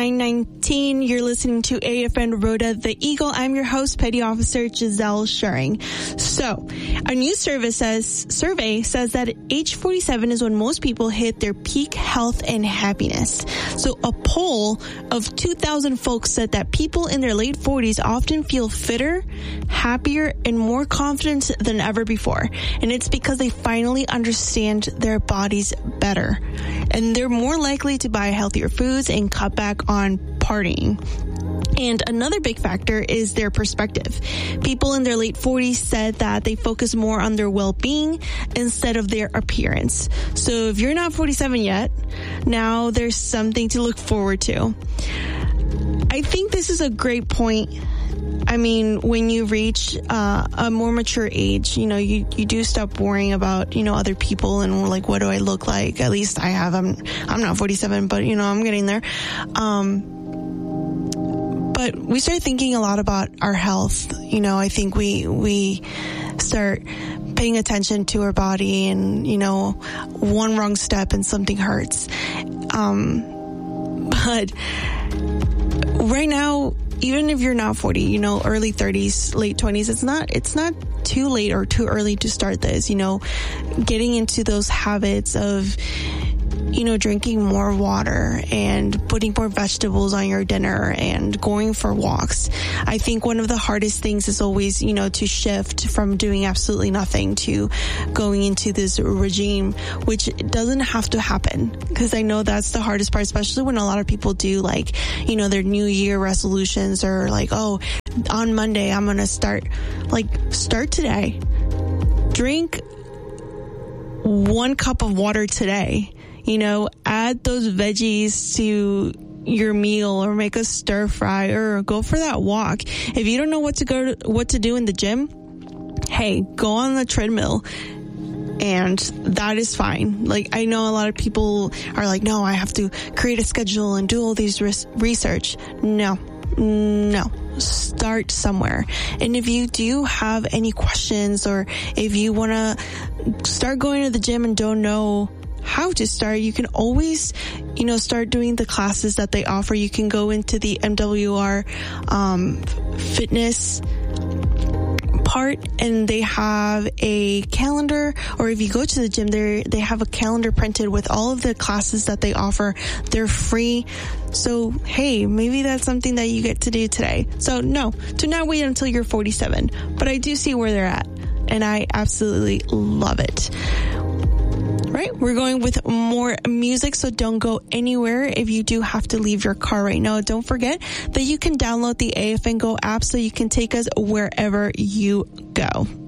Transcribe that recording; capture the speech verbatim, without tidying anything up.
nine nineteen, you're listening to A F N Rhoda the Eagle. I'm your host, Petty Officer Giselle Schuring. So, a new survey says, survey says that age forty-seven is when most people hit their peak health and happiness. So, a poll of two thousand folks said that people in their late forties often feel fitter, happier, and more confident than ever before. And it's because they finally understand their bodies better. And they're more likely to buy healthier foods and cut back on partying. And another big factor is their perspective. People in their late forties said that they focus more on their well-being instead of their appearance. So if you're not forty-seven yet, now there's something to look forward to. I think this is a great point. I mean, when you reach uh, a more mature age, you know, you, you do stop worrying about, you know, other people and like, what do I look like? At least I have. I'm I'm not forty-seven, but, you know, I'm getting there. Um, but we start thinking a lot about our health. You know, I think we we start paying attention to our body and, you know, one wrong step and something hurts. Um, but right now, even if you're not forty, you know, early thirties, late twenties, it's not, it's not too late or too early to start this, you know, getting into those habits of, you know, drinking more water and putting more vegetables on your dinner and going for walks. I think one of the hardest things is always, you know, to shift from doing absolutely nothing to going into this regime, which doesn't have to happen, because I know that's the hardest part, especially when a lot of people do like, you know, their New Year resolutions or like, oh, on Monday, I'm going to start, like, start today. Drink one cup of water today. You know, add those veggies to your meal or make a stir fry or go for that walk. If you don't know what to go to, what to do in the gym, hey, go on the treadmill. And that is fine. Like, I know a lot of people are like, no, I have to create a schedule and do all these res- research. No, no. Start somewhere. And if you do have any questions or if you want to start going to the gym and don't know how to start, you can always, you know, start doing the classes that they offer. You can go into the M W R um, fitness part and they have a calendar, or if you go to the gym, they they have a calendar printed with all of the classes that they offer. They're free. So, hey, maybe that's something that you get to do today. So, no, do not wait until you're forty-seven. But I do see where they're at, and I absolutely love it. Right, we're going with more music, so don't go anywhere. If you do have to leave your car right now, don't forget that you can download the A F N Go app so you can take us wherever you go.